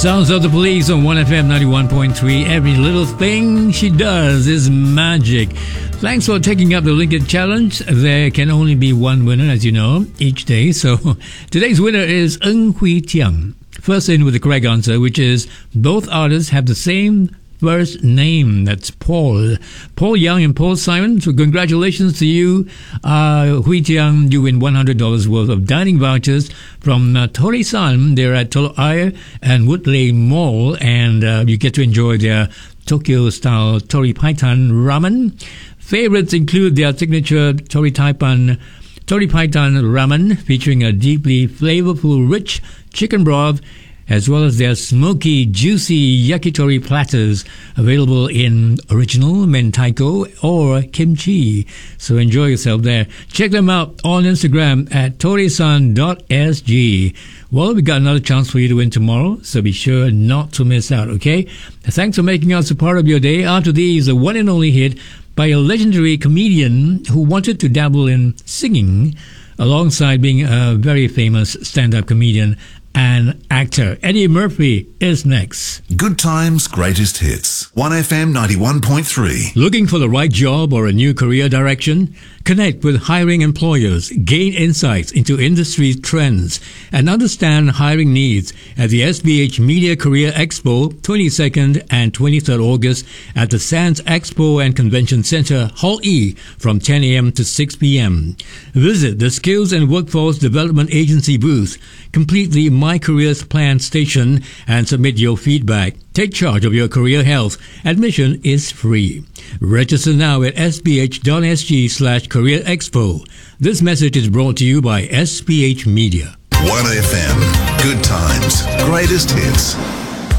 Sounds of the Police on 1FM 91.3. Every little thing she does is magic. Thanks for taking up the Linked Challenge. There can only be one winner, as you know, each day. So today's winner is Ng Hui Tiang. First in with the correct answer, which is both artists have the same first name. That's Paul Young and Paul Simon. So congratulations to you, Hui Tiang. You win $100 worth of dining vouchers from Tori-san. They're at Tolo-Air and Woodley Mall, and you get to enjoy their Tokyo-style Tori Paitan ramen. Favorites include their signature Tori Paitan ramen, featuring a deeply flavorful, rich chicken broth, as well as their smoky, juicy yakitori platters, available in original, mentaiko, or kimchi. So enjoy yourself there. Check them out on Instagram at torisan.sg. Well, we got another chance for you to win tomorrow, so be sure not to miss out, okay? Thanks for making us a part of your day. After these, the one and only hit by a legendary comedian who wanted to dabble in singing alongside being a very famous stand-up comedian and actor. Eddie Murphy is next. Good Times, Greatest Hits. 1FM 91.3. Looking for the right job or a new career direction? Connect with hiring employers, gain insights into industry trends, and understand hiring needs at the SBH Media Career Expo, 22nd and 23rd August at the Sands Expo and Convention Center, Hall E, from 10 a.m. to 6 p.m. Visit the Skills and Workforce Development Agency booth, complete the My Careers Plan station, and submit your feedback. Take charge of your career health. Admission is free. Register now at sbh.sg/career expo. This message is brought to you by SBH Media. 1FM. Good Times. Greatest Hits.